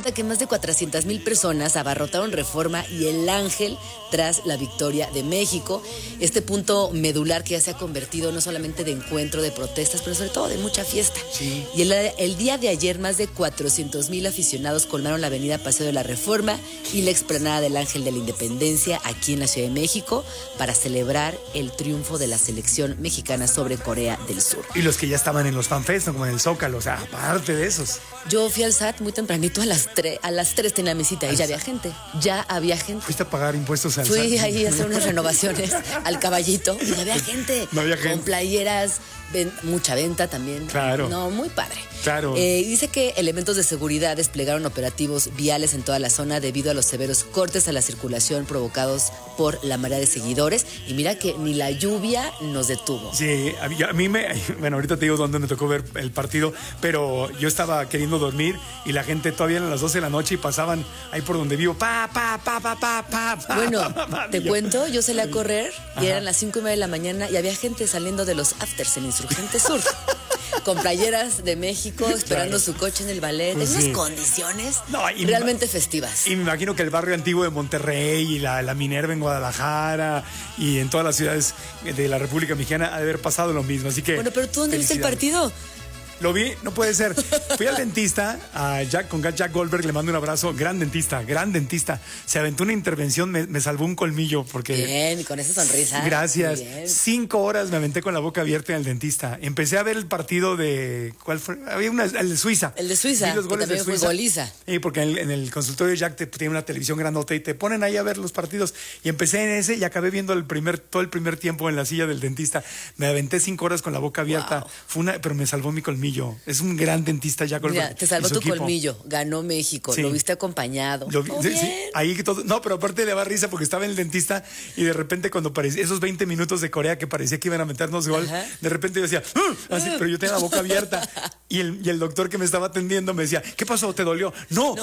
cuenta que más de 400,000 personas abarrotaron Reforma y El Ángel tras la victoria de México. Este punto medular que ya se ha convertido no solamente de encuentro, de protestas, pero sobre todo de mucha fiesta. Sí. Y el día de ayer más de 400,000 aficionados colmaron la avenida Paseo de la Reforma y la explanada del Ángel de la Independencia aquí en la Ciudad de México para celebrar el triunfo de la selección mexicana sobre Corea del Sur. Y los que ya estaban en los fanfests, ¿no? Como en el Zócalo, o sea, aparte de esos. Yo fui al SAT muy tempranito, a las 3 tenía mi cita y ya había gente. ¿Fuiste a pagar impuestos al Fui SAT? ahí a hacer unas renovaciones al Caballito y ya había gente. No había gente. Con playeras, mucha venta también. Claro. No, muy padre. Claro. Dice que elementos de seguridad desplegaron operativos viales en toda la zona debido a los severos cortes a la circulación provocados por la marea de seguidores. Y mira que ni la lluvia nos detuvo. Sí, a mí bueno, ahorita te digo dónde me tocó ver el partido, pero yo estaba queriendo dormir y la gente todavía eran las 12 de la noche y pasaban ahí por donde vivo, Bueno, te cuento, yo salí a correr y eran las 5:30 de la mañana y había gente saliendo de los afters en Insurgente Sur. Con playeras de México, esperando su coche en el ballet, Pues en unas sí. condiciones y realmente festivas. Y me imagino que el barrio antiguo de Monterrey y la Minerva en Guadalajara y en todas las ciudades de la República Mexicana ha de haber pasado lo mismo. Así que. Bueno, pero ¿tú dónde viste el felicidades. partido? Lo vi, no puede ser. Fui al dentista, con Jack Goldberg, le mando un abrazo. Gran dentista. Se aventó una intervención, me salvó un colmillo. Porque, bien, y con esa sonrisa. Gracias. 5 horas me aventé con la boca abierta en el dentista. Empecé a ver el partido de. ¿Cuál fue? Había el de Suiza. El de Suiza, vi los goles que también de Suiza. fue goliza. Porque en el consultorio Jack tiene una televisión grandota y te ponen ahí a ver los partidos. Y empecé en ese y acabé viendo todo el primer tiempo en la silla del dentista. Me aventé 5 horas con la boca abierta. Wow. Pero me salvó mi colmillo. Es un gran dentista, Jack Goldberg. Mira, te salvó tu equipo. Colmillo, ganó México, Sí. lo viste acompañado. Ahí todo. No, pero aparte le daba risa porque estaba en el dentista y de repente cuando parecía esos 20 minutos de Corea que parecía que iban a meternos gol, Ajá. de repente yo decía, así, pero yo tenía la boca abierta y el doctor que me estaba atendiendo me decía, ¿qué pasó? ¿Te dolió? No.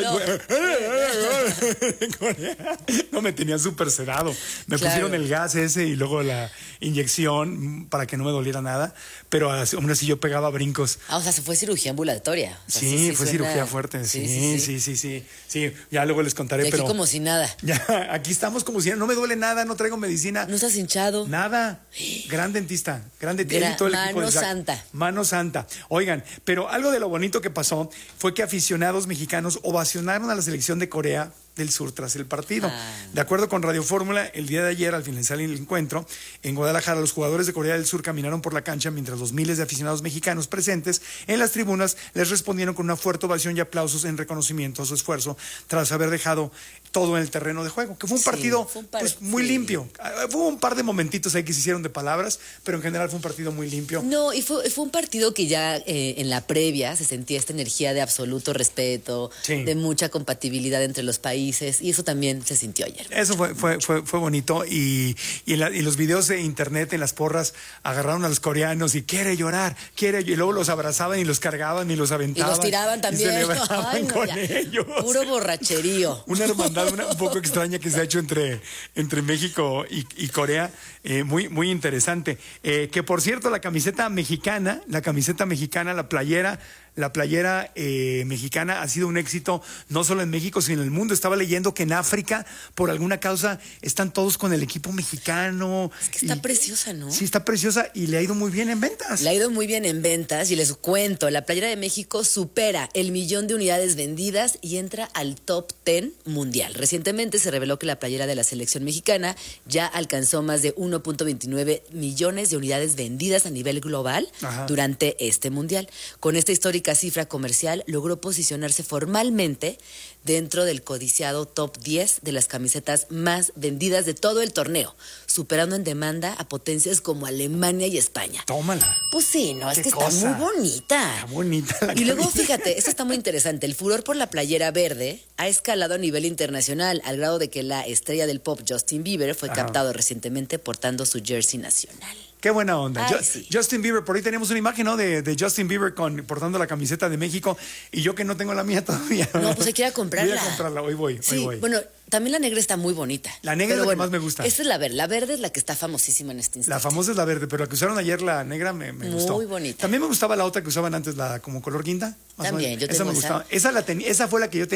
No, me tenía súper sedado. Me pusieron el gas ese y luego la inyección para que no me doliera nada, pero aún así yo pegaba brincos. O sea, se fue cirugía ambulatoria. O sea, Sí, fue suena... cirugía fuerte. Sí, ya luego les contaré. Y aquí pero como si nada. Ya, aquí estamos como si no me duele nada, no traigo medicina. ¿No estás hinchado? Nada. Gran dentista. Todo el equipo Mano de Jack. santa. Mano santa. Oigan, pero algo de lo bonito que pasó fue que aficionados mexicanos ovacionaron a la selección de Corea del Sur tras el partido. De acuerdo con Radio Fórmula, el día de ayer, al finalizar el encuentro, en Guadalajara, los jugadores de Corea del Sur caminaron por la cancha mientras los miles de aficionados mexicanos presentes en las tribunas les respondieron con una fuerte ovación y aplausos en reconocimiento a su esfuerzo tras haber dejado todo en el terreno de juego, que fue un partido pues, muy limpio. Hubo un par de momentitos ahí que se hicieron de palabras, pero en general fue un partido muy limpio. No, y fue un partido que ya en la previa se sentía esta energía de absoluto respeto, de mucha compatibilidad entre los países, y eso también se sintió ayer. Eso fue bonito, y los videos de internet en las porras agarraron a los coreanos y quiere llorar, y luego los abrazaban y los cargaban y los aventaban. Y los tiraban también. Y celebraban con ellos. Puro borracherío. Una hermandad un poco extraña que se ha hecho entre México y Corea, muy interesante. Que por cierto, la camiseta mexicana, la playera mexicana ha sido un éxito no solo en México, sino en el mundo. Estaba leyendo que en África, por alguna causa, están todos con el equipo mexicano. Es que está preciosa, ¿no? Sí, está preciosa y le ha ido muy bien en ventas. Le ha ido muy bien en ventas y les cuento, la playera de México supera el 1,000,000 de unidades vendidas y entra al top 10 mundial. Recientemente se reveló que la playera de la selección mexicana ya alcanzó más de 1.29 millones de unidades vendidas a nivel global durante este mundial. Con esta histórica cifra comercial logró posicionarse formalmente dentro del codiciado top 10 de las camisetas más vendidas de todo el torneo, superando en demanda a potencias como Alemania y España. Tómala. Pues sí, no, es que está muy bonita. Está bonita la Y luego, camisa. fíjate, esto está muy interesante. El furor por la playera verde ha escalado a nivel internacional, al grado de que la estrella del pop Justin Bieber fue captado recientemente portando su jersey nacional. Qué buena onda. Ay, sí. Justin Bieber, por ahí tenemos una imagen, ¿no? De Justin Bieber portando la camiseta de México y yo que no tengo la mía todavía. No, pues hay que ir a comprarla. Voy a comprarla, hoy voy. Bueno, también la negra está muy bonita. La negra es la que más me gusta. Esta es la verde. La verde es la que está famosísima en este instante. La famosa es la verde, pero la que usaron ayer, la negra, me gustó. Muy bonita. También me gustaba la otra que usaban antes, la como color guinda. También, yo tengo esa me gustaba. Esa fue la que yo tenía.